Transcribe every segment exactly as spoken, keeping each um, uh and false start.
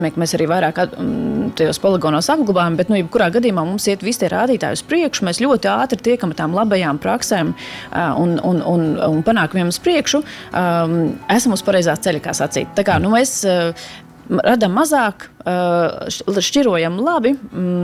Mēs arī vairāk tajos poligonos apglabājam, bet, nu, jebkurā gadījumā mums iet visi tie rādītāji uz priekšu. Mēs ļoti ātri tiekam tām labajām praksēm un, un, un, un panākumiem uz priekšu. Um, esam uz pareizā ceļa, kā sacīt. Tā kā, nu, mēs radam mazāk, šķirojam labi.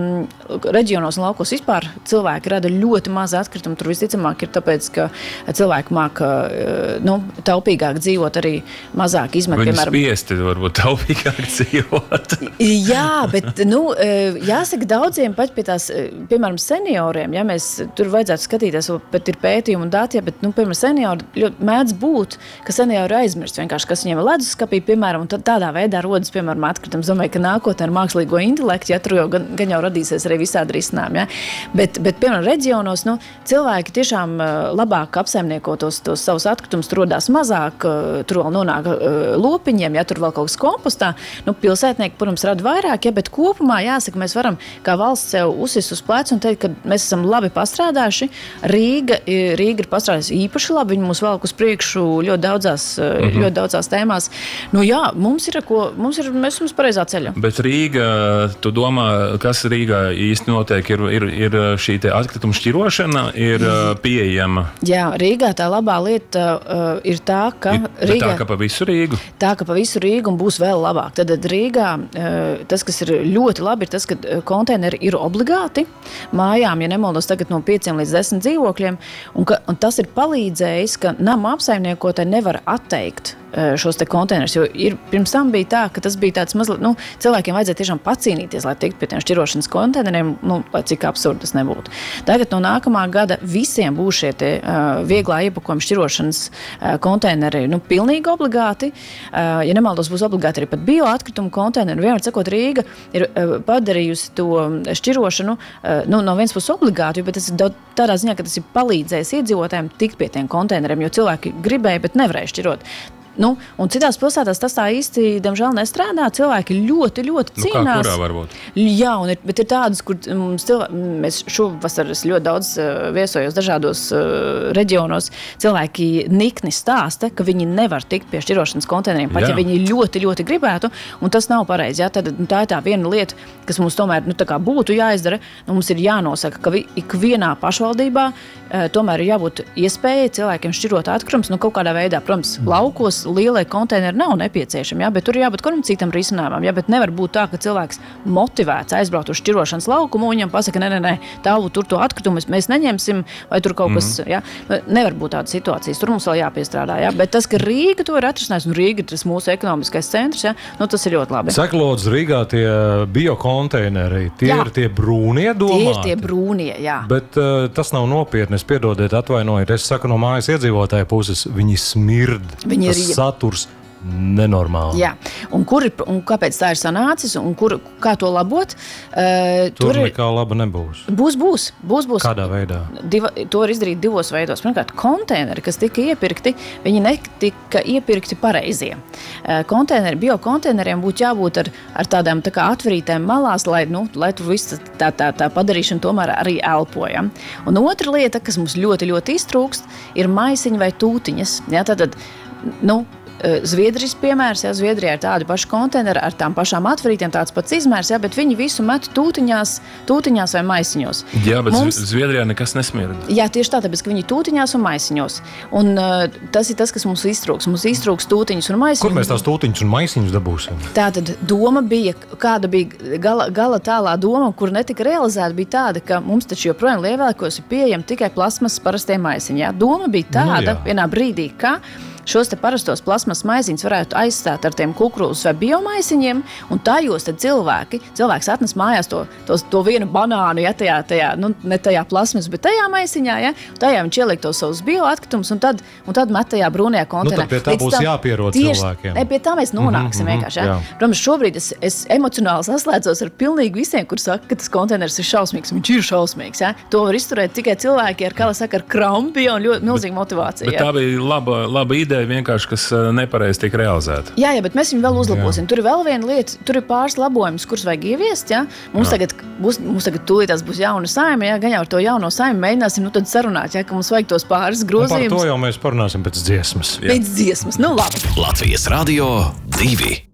Reģionos un laukos vispār cilvēki rada ļoti maz atkritumu. Tur visticamāk ir tāpēc, ka cilvēki māk nu, taupīgāk dzīvot, arī mazāk izmet. Viņi piemēram, spiesti varbūt taupīgāk dzīvot. Jā, bet nu, jāsaka daudziem pat pie tās, piemēram, senioriem, ja mēs tur vajadzētu skatīties, bet ir pētījumi un dati, ja, bet, nu, piemēram, seniori ļoti mēdz būt, ka seniori aizmirst vienkārši, kas viņiem ir leduskapī, piemēram, un tad tādā veidā rodas, piemēram, atkritums. Domāju, ka nākotnē ar mākslīgo intelektu, ja tur jau gan, gan jau radīsies arī visādi risinājumi. Ja? Bet, bet, piemēram, reģionos nu, cilvēki tiešām labāk apsaimnieko tos, tos savus atkritumus, tur rodās mazāk, tur vēl nonāk lopiņiem, ja tur vēl kaut kas kompostā. Nu, pilsētnieki, protams, rada vairāk, ja, bet kopumā jāsaka, mēs varam kā valsts sev uzsist uz plecu un teikt, ka mēs esam labi pastrādājuši. Rīga, Rīga ir pastrādājusi īpaši labi, viņi mūs velk uz priekšu ļoti daudzās, mm-hmm. ļoti daudzās tēmās. Nu jā, mums ir, ko, mums ir, mēs esam uz pareizā ceļa. Bet Rīga, tu domā, kas Rīgā īsti notiek, ir, ir, ir šī te atkrituma šķirošana, ir pieejama? Jā, Rīgā tā labā lieta uh, ir tā, ka ir, Rīgā... Tā, ka pa visu Rīgu? Tā, ka pa visu Rīgu un būs vēl labāk. Tad Rīgā uh, tas, kas ir ļoti labi, ir tas, ka konteineri ir obligāti mājām, ja nemaldos tagad no pieciem līdz desmit dzīvokļiem, un, ka, un tas ir palīdzējis, ka nama apsaimniekotāji nevar atteikt šos te konteinerus, jo ir, pirms tam bija tā, ka tas bija tāds mazliet, nu, cilvēkiem vajadzēja tiešām pacīnīties, lai tiktu pie tiem šķirošanas konteineriem, nu, lai cik absurdi tas nebūtu. Tagad no nākamā gada visiem būs šie te uh, vieglā iepakojuma šķirošanas uh, konteineri, nu, pilnīgi obligāti. Uh, ja nemaldos, būs obligāti arī pat bioatkritumu konteineri. Vienmēr sakot, Rīga ir uh, padarījusi to šķirošanu, uh, nu, no viens puses obligāti, bet tas ir tādā ziņā, ka tas ir palīdzējis iedzīvotājiem tikt pie tiem konteineriem, jo cilvēki gribēja, bet nevarēja šķirot. Nu, un citās pilsētās tas tā īsti, diemžēl, nestrādā. Cilvēki ļoti, ļoti cīnās. Nu, kā kurā varbūt? Jā, un ir, bet ir tādas, kur mums cilvēki, mēs šovasar ļoti daudz uh, viesojos dažādos uh, reģionos, cilvēki nikni stāsta, ka viņi nevar tikt pie šķirošanas konteineriem, pat jā. Ja viņi ļoti, ļoti gribētu, un tas nav pareizi. Jā, tad, nu, tā ir tā viena lieta, kas mums tomēr nu, tā kā būtu jāizdara. Nu, mums ir jānosaka, ka vi, ikvienā pašvaldībā uh, tomēr ir jābūt iespējai cilvēkiem šķirot atkritumus, nu, kaut kādā veidā, protams, laukos lielai konteineri nav nepieciešami, jā, bet tur ir jābūt kādam citam risinājumam, jā, bet nevar būt tā, ka cilvēks motivēts aizbraukt uz šķirošanas laukumu, un viņam pasaka, nē, nē, nē, tālu tur to atkritumu mēs neņemsim, vai tur kaut kas, mm. jā, nevar būt tādas situācijas, tur mums vēl jāpiestrādā, jā, bet tas, ka Rīga to ir atrisinājis, un Rīga ir tas mūsu ekonomiskais centrs, jā, nu tas ir ļoti labi. Saka, lūdzu, Rīgā tie biokonteineri, tie jā. Ir tie brūnie domāti? Tie ir tie brūnie, jā. Bet uh, tas nav nopietni, es piedodiet, atvainojiet, es saku no mājas iedzīvotāju puses, viņi smird. Viņi ir saturs nenormāli. Jā, un, kur, un kāpēc tā ir sanācis, un kur, kā to labot? Uh, tur tur nekā laba nebūs. Būs, būs. būs, būs. Kādā veidā? Diva, to var izdarīt divos veidos. Pirmkārt, konteineri, kas tika iepirkti, viņi netika iepirkti pareizie. Uh, konteineri, biokonteineriem būtu jābūt ar, ar tādām tā kā atverītēm malās, lai, nu, lai tur viss tā, tā, tā padarīšana tomēr arī elpojam. Un otra lieta, kas mums ļoti, ļoti iztrūkst, ir maisiņi vai tūtiņas. Ja, tātad, nu, Zviedrijas piemērs, ja, Zviedrijā ir tādi paši konteineri ar tām pašām atverītēm, tāds pats izmērs, ja, bet viņi visu met tūtiņās, tūtiņās vai maisiņos. Jā, bet Mums, Zviedrijā nekas nesmird. Jā, tieši tā, tāpēc, ka viņi tūtiņās un maisiņos. Un uh, tas ir tas, kas mums iztrūks. Mums iztrūks tūtiņus un maisiņus. Kur mēs tās tūtiņus un maisiņus dabūsim? Tātad doma bija, kāda bija gala, gala tālā doma, kur netika realizēta, bija tāda, ka mums taču joprojām lielveikalos ir pieejami tikai plasmasas parastie maisiņi. Ja. Doma bija tāda, nu, vienā brīdī, ka šos te parastos plasmas maiziņus varētu aizstāt ar tiem kukurūzas vai biomaisiņiem, un tajos tad cilvēki, cilvēks atnes mājās to, to, to vienu banānu, ja tajā, tajā, nu, ne tajā plasmas, bet tajā maisiņā, ja, tajā viņš ieliek tos savus bioatkritumus, un tad, un tad met tajā brūnajā konteinerā. Nu, tad pie tā būs jāpierod tieši, cilvēkiem. Ne, pie tā mēs nonāksim mm-hmm, vienkārši, ja. Jā. Protams, šobrīd es, es emocionāli saslēdzos ar pilnīgi visiem, kur saka, ka tas konteiners ir šausmīgs, viņš ir šausmīgs, ja. To var izturēt tikai cilvēki ar, kā lai saka, ar krampi un ļoti milzīgu motivāciju. Bet, bet tā bija laba, laba ideja. Vienkārši, kas nepareizi tika realizēta. Jā, jā, bet mēs viņu vēl uzlabosim. Jā. Tur ir vēl viena lieta, tur ir pāris labojumus, kurus vajag ieviest, jā. Mums jā. tagad būs, mums tagad tūlītās būs jauna saime, jā, gan jau ar to jauno saimi mēģināsim, nu tad sarunāt, jā, ka mums vajag tos pāris grozījumus. Un par to jau mēs parunāsim pēc dziesmas. Jā. Pēc dziesmas, nu labi. Latvijas Radio divi.